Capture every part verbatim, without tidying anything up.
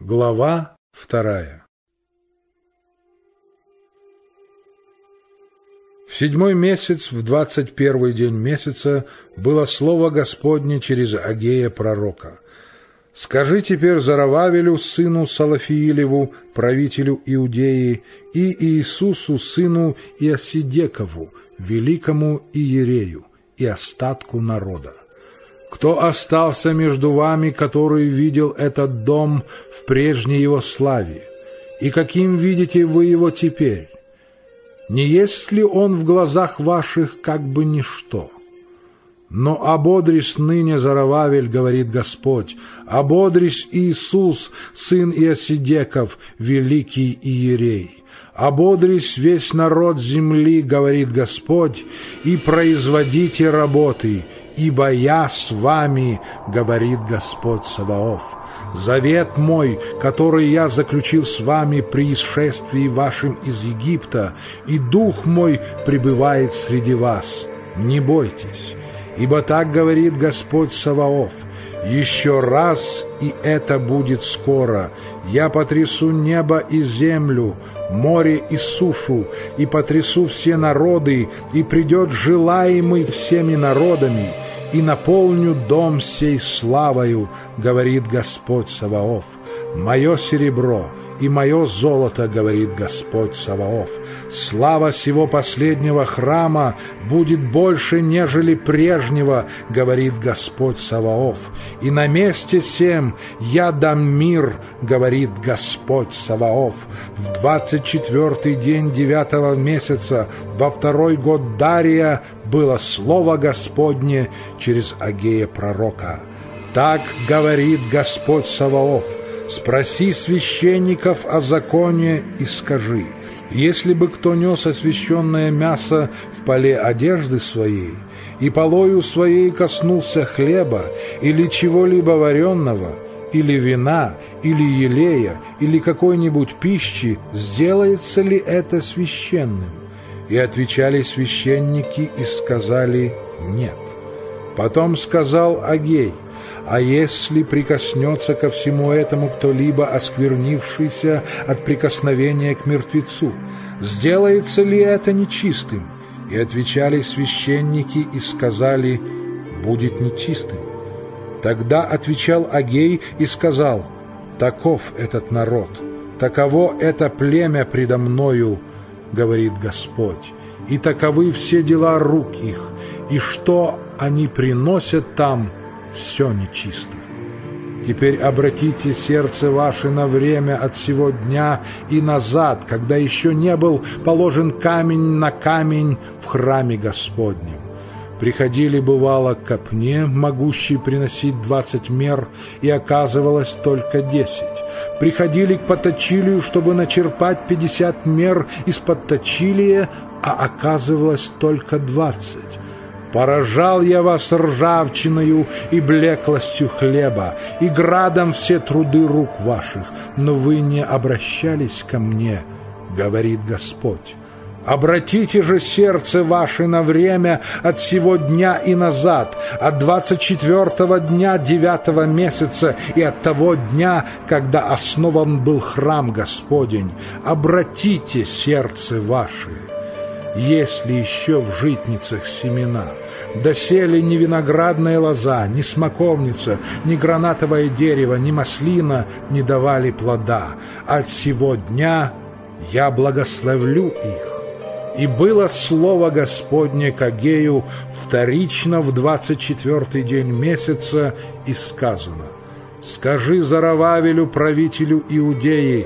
Глава вторая. В седьмой месяц, в двадцать первый день месяца, было слово Господне через Агея пророка. «Скажи теперь Зоровавелю, сыну Салафиилеву, правителю Иудеи, и Иисусу, сыну Иосидекову, великому иерею, и остатку народа. Кто остался между вами, который видел этот дом в прежней его славе, и каким видите вы его теперь? Не есть ли он в глазах ваших как бы ничто? Но ободрись ныне, Зоровавель, говорит Господь, ободрись Иисус, сын Иосидеков, великий иерей. Ободрись весь народ земли, говорит Господь, и производите работы, ибо я с вами, говорит Господь Саваоф. Завет мой, который я заключил с вами при исшествии вашим из Египта, и дух мой пребывает среди вас. Не бойтесь, ибо так говорит Господь Саваоф. Еще раз, и это будет скоро, я потрясу небо и землю, море и сушу, и потрясу все народы, и придет желаемый всеми народами, и наполню дом сей славою, говорит Господь Саваоф. Мое серебро и мое золото, говорит Господь Саваоф. Слава сего последнего храма будет больше, нежели прежнего, говорит Господь Саваоф. И на месте сем я дам мир, говорит Господь Саваоф. В двадцать четвертый день девятого месяца, во второй год Дария, было слово Господне через Агея пророка. Так говорит Господь Саваоф. Спроси священников о законе и скажи, если бы кто нес освященное мясо в поле одежды своей, и полою своей коснулся хлеба или чего-либо вареного, или вина, или елея, или какой-нибудь пищи, сделается ли это священным? И отвечали священники и сказали «нет». Потом сказал Агей: а если прикоснется ко всему этому кто-либо, осквернившийся от прикосновения к мертвецу, сделается ли это нечистым? И отвечали священники и сказали: будет нечистым. Тогда отвечал Агей и сказал: таков этот народ, таково это племя предо мною, говорит Господь, и таковы все дела рук их, и что они приносят там, все нечисто. Теперь обратите сердце ваше на время от сего дня и назад, когда еще не был положен камень на камень в храме Господнем. Приходили, бывало, к копне, могущей приносить двадцать мер, и оказывалось только десять. Приходили к подточилию, чтобы начерпать пятьдесят мер из подточилия, а оказывалось только двадцать. Поражал я вас ржавчиною и блеклостью хлеба, и градом все труды рук ваших, но вы не обращались ко мне, говорит Господь. Обратите же сердце ваше на время от сего дня и назад, от двадцать четвертого дня девятого месяца и от того дня, когда основан был храм Господень. Обратите сердце ваше. Есть ли еще в житницах семена? Доселе ни виноградная лоза, ни смоковница, ни гранатовое дерево, ни маслина не давали плода. От сего дня я благословлю их. И было слово Господне к Агею вторично в двадцать четвертый день месяца, и сказано: скажи Зоровавелю, правителю Иудеи,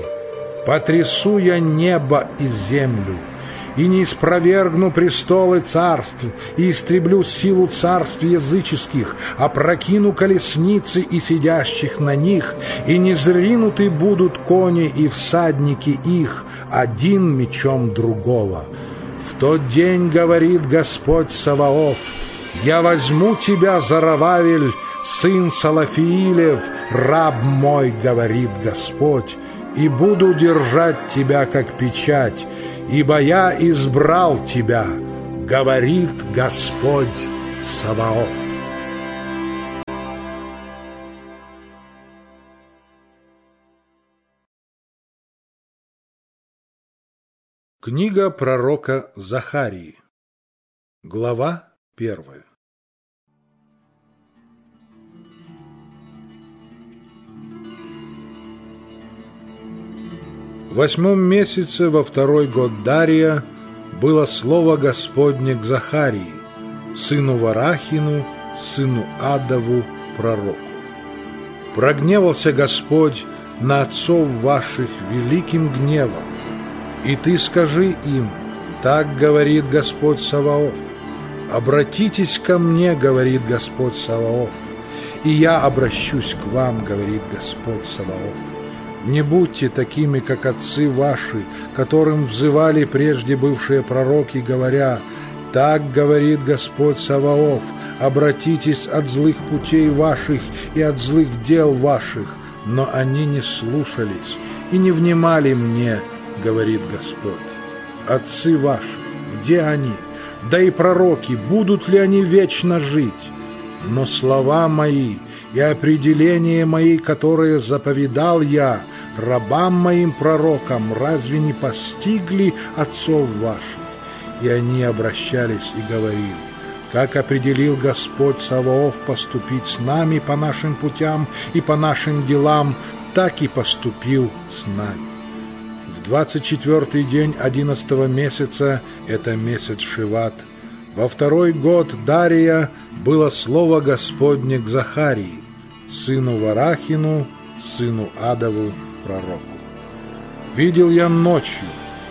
потрясу я небо и землю, и не испровергну престолы царств, и истреблю силу царств языческих, опрокину колесницы и сидящих на них, и не зринуты будут кони и всадники их, один мечом другого. В тот день, говорит Господь Саваоф, я возьму тебя, Зоровавель, сын Салафиилев, раб мой, говорит Господь, и буду держать тебя, как печать, ибо я избрал тебя, говорит Господь Саваоф. Книга пророка Захарии. Глава первая. В восьмом месяце во второй год Дария было слово Господне к Захарии, сыну Варахину, сыну Адову, пророку. Прогневался Господь на отцов ваших великим гневом, и ты скажи им: так говорит Господь Саваоф, обратитесь ко мне, говорит Господь Саваоф, и я обращусь к вам, говорит Господь Саваоф. Не будьте такими, как отцы ваши, которым взывали прежде бывшие пророки, говоря: так говорит Господь Саваоф, обратитесь от злых путей ваших и от злых дел ваших. Но они не слушались и не внимали мне, говорит Господь. Отцы ваши, где они? Да и пророки, будут ли они вечно жить? Но слова мои и определения мои, которые заповедал я рабам моим пророкам, разве не постигли отцов ваших? И они обращались и говорили: как определил Господь Саваоф поступить с нами по нашим путям и по нашим делам, так и поступил с нами. В двадцать четвертый день одиннадцатого месяца, это месяц Шиват, во второй год Дария было слово Господне к Захарии, сыну Варахину, сыну Адову, пророку. Видел я ночью,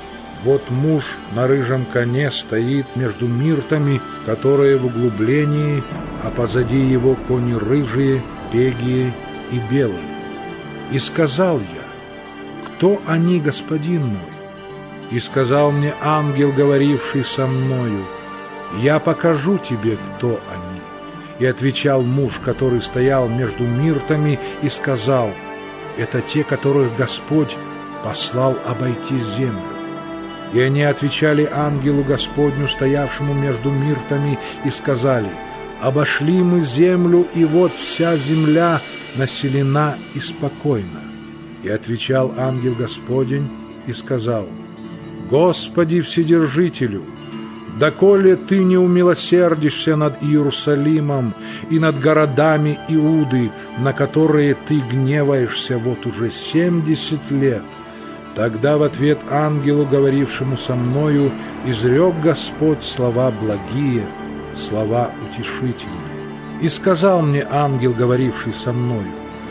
вот муж на рыжем коне стоит между миртами, которые в углублении, а позади его кони рыжие, пегие и белые. И сказал я: кто они, господин мой? И сказал мне ангел, говоривший со мною: я покажу тебе, кто они. И отвечал муж, который стоял между миртами, и сказал: это те, которых Господь послал обойти землю. И они отвечали ангелу Господню, стоявшему между миртами, и сказали: обошли мы землю, и вот вся земля населена и спокойна. И отвечал ангел Господень и сказал: Господи Вседержителю, доколе ты не умилосердишься над Иерусалимом и над городами Иуды, на которые ты гневаешься вот уже семьдесят лет? Тогда в ответ ангелу, говорившему со мною, изрек Господь слова благие, слова утешительные. И сказал мне ангел, говоривший со мною: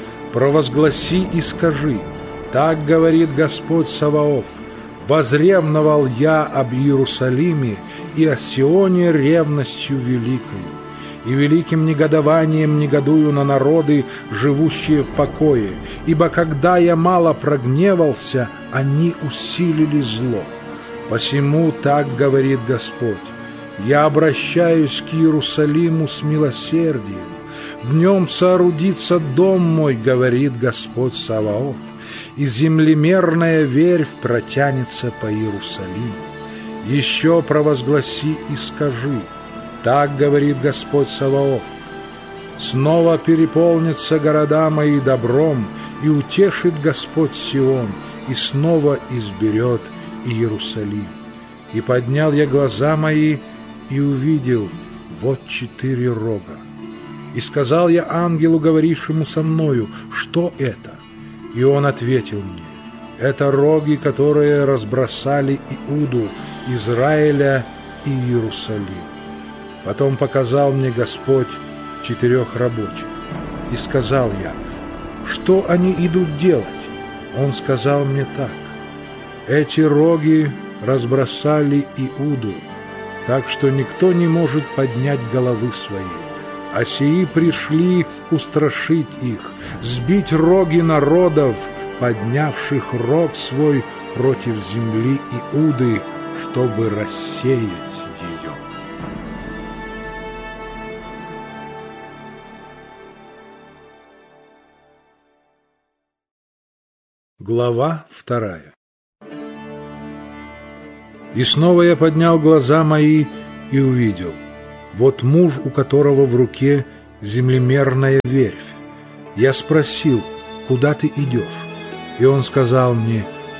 провозгласи и скажи: так говорит Господь Саваоф, возревновал я об Иерусалиме и о Сионе ревностью великою, и великим негодованием негодую на народы, живущие в покое, ибо когда я мало прогневался, они усилили зло. Посему так говорит Господь: я обращаюсь к Иерусалиму с милосердием, в нем соорудится дом мой, говорит Господь Саваоф, и землемерная верфь протянется по Иерусалиму. Еще провозгласи и скажи: так говорит Господь Саваоф, снова переполнятся города мои добром, и утешит Господь Сион, и снова изберет Иерусалим. И поднял я глаза мои, и увидел вот четыре рога. И сказал я ангелу, говорившему со мною: что это? И он ответил мне: это роги, которые разбросали Иуду, Израиля и Иерусалим. Потом показал мне Господь четырех рабочих. И сказал я: что они идут делать? Он сказал мне так: эти роги разбросали Иуду, так что никто не может поднять головы своей. А сии пришли устрашить их, сбить роги народов, поднявших рог свой против земли Иуды, чтобы рассеять ее. Глава вторая. И снова я поднял глаза мои и увидел: вот муж, у которого в руке землемерная верфь. Я спросил: куда ты идешь? И он сказал мне: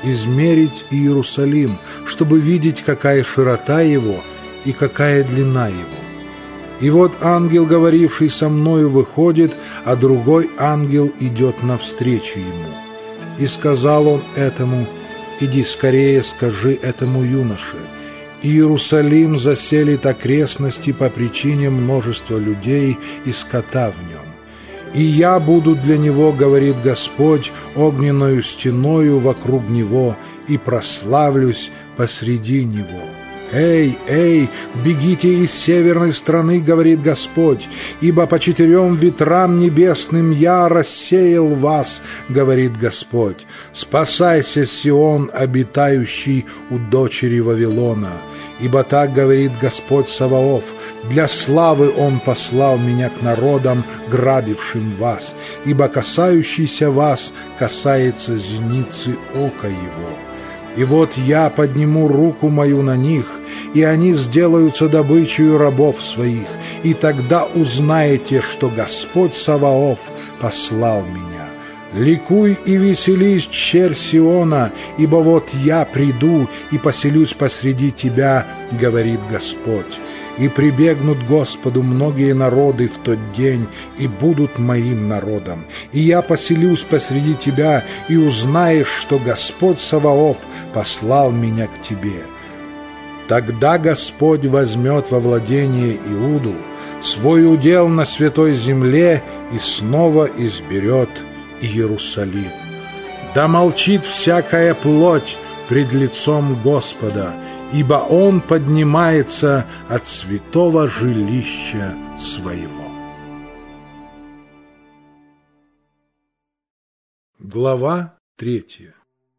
измерить Иерусалим, чтобы видеть, какая широта его и какая длина его. И вот ангел, говоривший со мною, выходит, а другой ангел идет навстречу ему. И сказал он этому: иди скорее, скажи этому юноше: Иерусалим заселит окрестности по причине множества людей и скота в нем. И я буду для него, говорит Господь, огненною стеною вокруг него, и прославлюсь посреди него. «Эй, эй, бегите из северной страны, — говорит Господь, — ибо по четырем ветрам небесным я рассеял вас, — говорит Господь. Спасайся, Сион, обитающий у дочери Вавилона. Ибо так говорит Господь Саваоф: для славы Он послал меня к народам, грабившим вас, ибо касающийся вас касается зеницы ока Его. И вот я подниму руку мою на них, и они сделаются добычей рабов своих, и тогда узнаете, что Господь Саваоф послал меня. Ликуй и веселись, черь Сиона, ибо вот я приду и поселюсь посреди тебя, говорит Господь. И прибегнут к Господу многие народы в тот день, и будут моим народом. И я поселюсь посреди тебя, и узнаешь, что Господь Саваоф послал меня к тебе. Тогда Господь возьмет во владение Иуду, свой удел на святой земле, и снова изберет Иерусалим. Да молчит всякая плоть пред лицом Господа, ибо Он поднимается от святого жилища своего. Глава третья.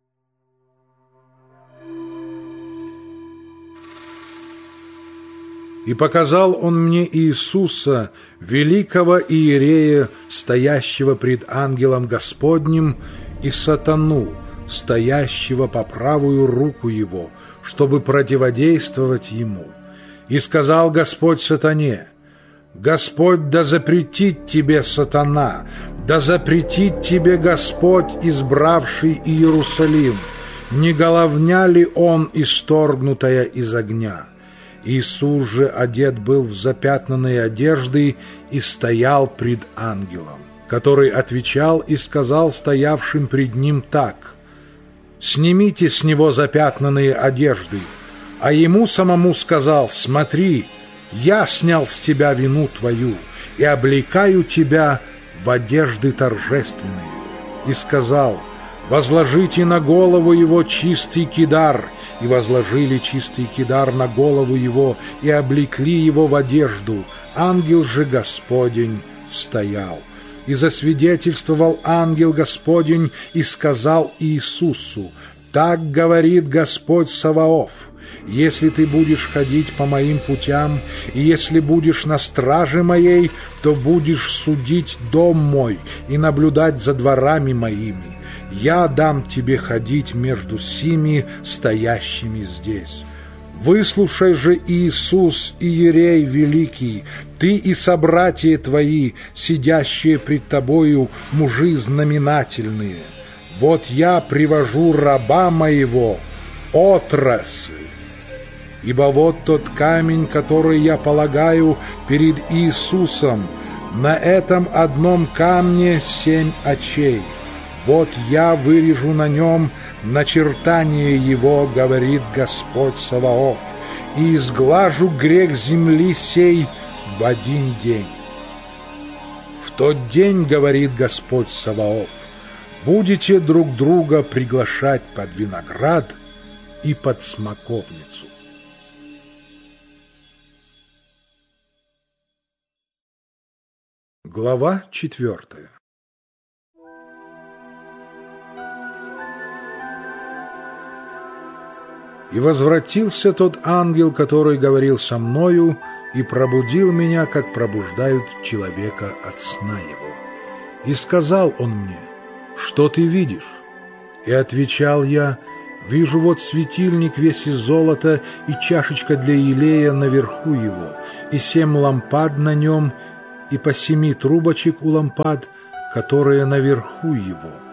И показал он мне Иисуса, великого иерея, стоящего пред ангелом Господним, и сатану, стоящего по правую руку его, чтобы противодействовать ему. И сказал Господь сатане: Господь да запретит тебе, сатана, да запретит тебе Господь, избравший Иерусалим. Не головня ли он, исторгнутая из огня? Иисус же одет был в запятнанные одежды и стоял пред ангелом, который отвечал и сказал стоявшим пред ним так: «Снимите с него запятнанные одежды». А ему самому сказал: «Смотри, я снял с тебя вину твою и облекаю тебя в одежды торжественные». И сказал: «Возложите на голову его чистый кидар». И возложили чистый кидар на голову его, и облекли его в одежду. Ангел же Господень стоял. И засвидетельствовал ангел Господень, и сказал Иисусу: «Так говорит Господь Саваоф: если ты будешь ходить по моим путям, и если будешь на страже моей, то будешь судить дом мой и наблюдать за дворами моими. Я дам тебе ходить между сими стоящими здесь. Выслушай же, Иисус, иерей великий, ты и собратья твои, сидящие пред тобою, мужи знаменательные. Вот я привожу раба моего, отрасль. Ибо вот тот камень, который я полагаю перед Иисусом, на этом одном камне семь очей. Вот я вырежу на нем начертание его, говорит Господь Саваоф, и изглажу грех земли сей в один день. В тот день, говорит Господь Саваоф, будете друг друга приглашать под виноград и под смоковницу. Глава четвертая. И возвратился тот ангел, который говорил со мною, и пробудил меня, как пробуждают человека от сна его. И сказал он мне: что ты видишь? И отвечал я: вижу вот светильник весь из золота, и чашечка для елея наверху его, и семь лампад на нем, и по семи трубочек у лампад, которые наверху его.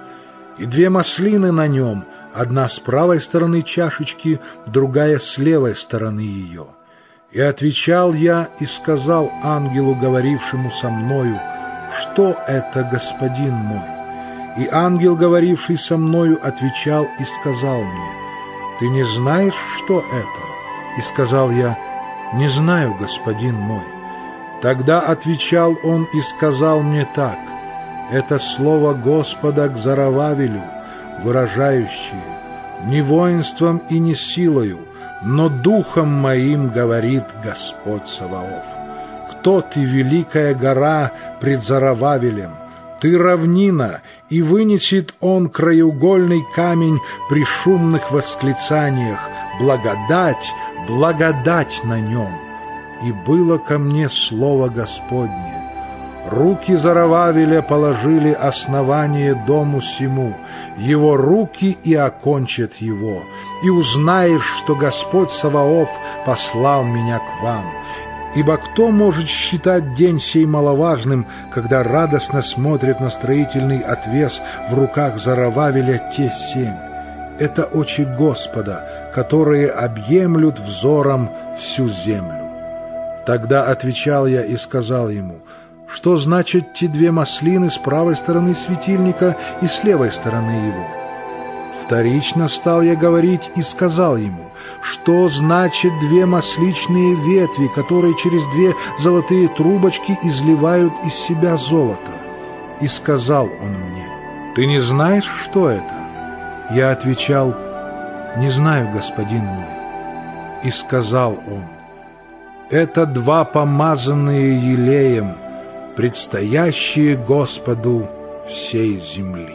и две маслины на нем, одна с правой стороны чашечки, другая с левой стороны ее. И отвечал я и сказал ангелу, говорившему со мною: что это, господин мой? И ангел, говоривший со мною, отвечал и сказал мне: ты не знаешь, что это? И сказал я: не знаю, господин мой. Тогда отвечал он и сказал мне так: это слово Господа к Зарававелю, выражающее: не воинством и не силою, но духом моим, говорит Господь Саваоф. Кто ты, великая гора пред Зарававелем? Ты равнина, и вынесет он краеугольный камень при шумных восклицаниях: благодать, благодать на нем. И было ко мне слово Господне: руки Зарававеля положили основание дому сему, его руки и окончат его, и узнаешь, что Господь Саваоф послал меня к вам. Ибо кто может считать день сей маловажным, когда радостно смотрит на строительный отвес в руках Зарававеля те семь? Это очи Господа, которые объемлют взором всю землю. Тогда отвечал я и сказал ему: что значат те две маслины с правой стороны светильника и с левой стороны его? Вторично стал я говорить и сказал ему: что значит две масличные ветви, которые через две золотые трубочки изливают из себя золото? И сказал он мне: ты не знаешь, что это? Я отвечал: не знаю, господин мой. И сказал он: это два помазанные елеем, предстоящие Господу всей земли.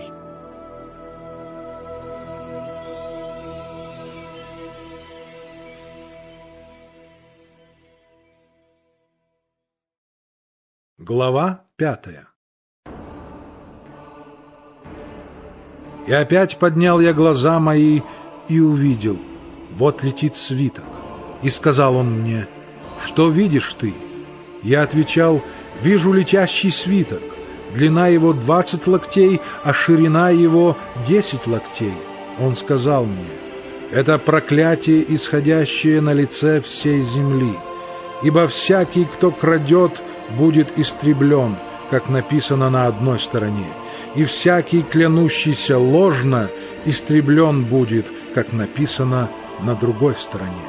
Глава пятая. И опять поднял я глаза мои и увидел: вот летит свиток. И сказал он мне: что видишь ты? Я отвечал: вижу летящий свиток. Длина его двадцать локтей, а ширина его десять локтей. Он сказал мне: это проклятие, исходящее на лице всей земли. Ибо всякий, кто крадет, будет истреблен, как написано на одной стороне, и всякий, клянущийся ложно, истреблен будет, как написано на другой стороне.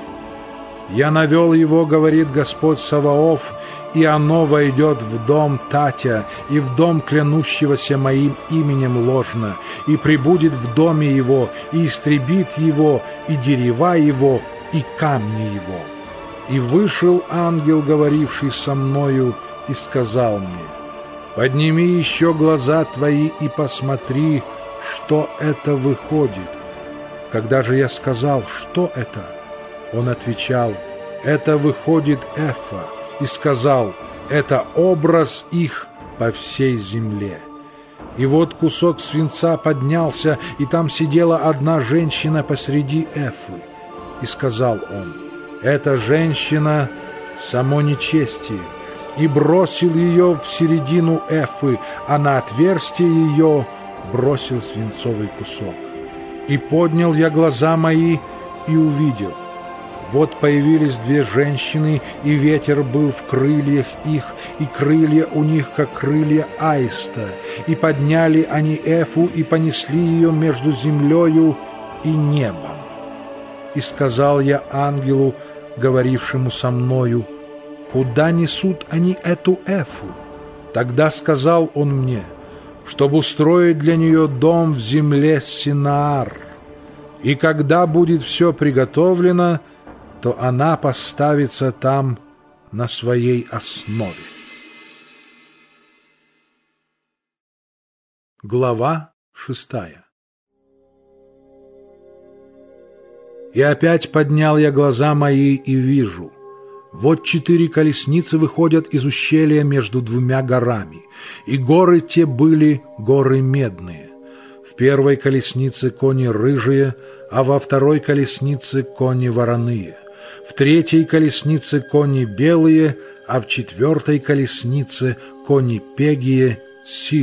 Я навел его, говорит Господь Саваоф, и оно войдет в дом Татя и в дом клянущегося моим именем ложно, и прибудет в доме его, и истребит его, и дерева его, и камни его. И вышел ангел, говоривший со мною, и сказал мне: подними еще глаза твои и посмотри, что это выходит. Когда же я сказал: что это? Он отвечал: это выходит Эфа, и сказал: это образ их по всей земле. И вот кусок свинца поднялся, и там сидела одна женщина посреди Эфы. И сказал он: эта женщина — само нечестие, и бросил ее в середину Эфы, а на отверстие ее бросил свинцовый кусок. И поднял я глаза мои и увидел: вот появились две женщины, и ветер был в крыльях их, и крылья у них, как крылья аиста. И подняли они Эфу, и понесли ее между землею и небом. И сказал я ангелу, говорившему со мною: куда несут они эту Эфу? Тогда сказал он мне: чтобы устроить для нее дом в земле Синаар. И когда будет все приготовлено, то она поставится там на своей основе. Глава шестая. И опять поднял я глаза мои и вижу: вот четыре колесницы выходят из ущелья между двумя горами, и горы те были горы медные. В первой колеснице кони рыжие, а во второй колеснице кони вороные. В третьей колеснице кони белые, а в четвертой колеснице кони пегие, сильные.